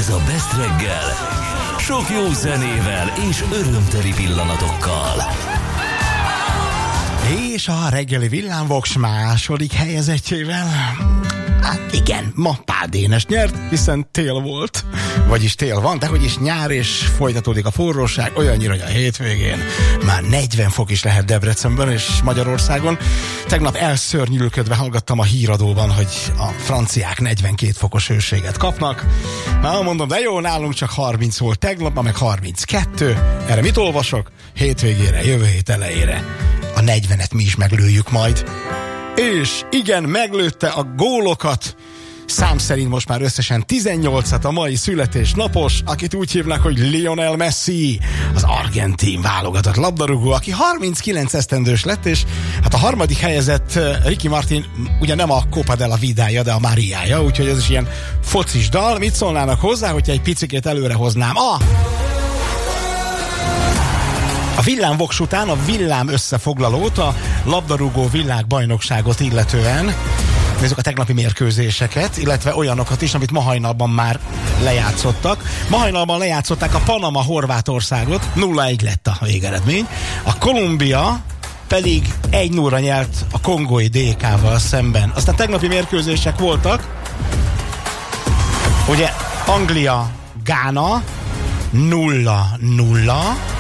Ez a Best reggel. Sok jó zenével és örömteli pillanatokkal. És a reggeli villámvoks második helyezettjével, hát igen, ma Pál Dénes nyert, hiszen tél volt. Vagyis tél van, de hogy is nyár, és folytatódik a forróság, olyannyira, hogy a hétvégén már 40 fok is lehet Debrecenben és Magyarországon. Tegnap elszörnyűlködve hallgattam a híradóban, hogy a franciák 42 fokos hőséget kapnak. Na, mondom, de jó, nálunk csak 30 volt tegnap, meg 32. Erre mit olvasok? Hétvégére, jövő hét elejére a 40-et mi is meglőjük majd. És igen, meglőtte a gólokat. Szám szerint most már összesen 18-at a mai születésnapos, akit úgy hívnak, hogy Lionel Messi, az argentin válogatott labdarúgó, aki 39 esztendős lett, és hát a harmadik helyezett Ricky Martin ugye nem a Copa de la Vidája, de a Mariája, úgyhogy ez is ilyen focis dal. Mit szólnának hozzá, hogyha egy picikét előre hoznám? A villámvoks után a villám összefoglalót, a labdarúgó világbajnokságot illetően, nézzük a tegnapi mérkőzéseket, illetve olyanokat is, amit ma hajnalban már lejátszottak. Ma hajnalban lejátszották a Panama Horvátországot, 0-1 lett a végeredmény. A Kolumbia pedig 1-0-ra nyert a kongói DK-val szemben. Aztán tegnapi mérkőzések voltak, ugye Anglia, Gána 0-0,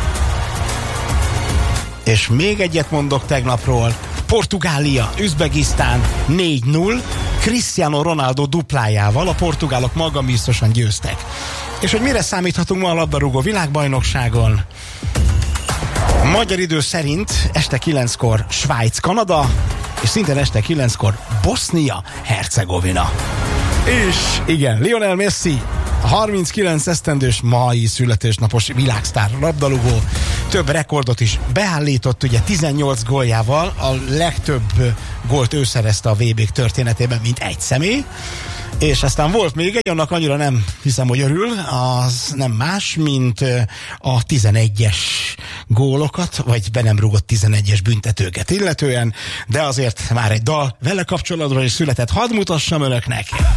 és még egyet mondok tegnapról, Portugália, Üzbegisztán 4-0, Cristiano Ronaldo duplájával a portugálok magabiztosan győztek. És hogy mire számíthatunk ma a labdarúgó világbajnokságon? Magyar idő szerint este 9-kor Svájc-Kanada, és szintén este 9-kor Bosznia-Hercegovina. És igen, Lionel Messi, a 39 esztendős mai születésnapos világsztár labdarúgó több rekordot is beállított, ugye 18 góljával, a legtöbb gólt ő szerezte a VB-k történetében, mint egy személy, és aztán volt még egy, annak annyira nem hiszem, hogy örül, az nem más, mint a 11-es gólokat, vagy be nem rúgott 11-es büntetőket illetően, de azért már egy dal vele kapcsolatban is született, hadd mutassam önöknek!